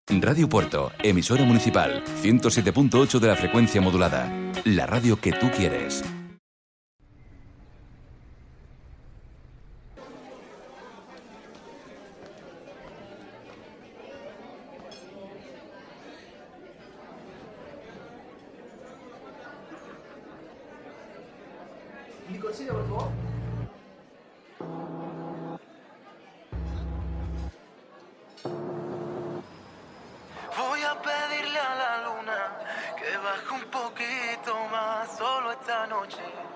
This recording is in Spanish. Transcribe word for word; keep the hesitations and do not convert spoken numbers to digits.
Radio Puerto, emisora municipal, ciento siete punto ocho de la frecuencia modulada. La radio que tú quieres. Licorcilla, por favor. Voy a pedirle a la luna que baje un poquito más solo esta noche.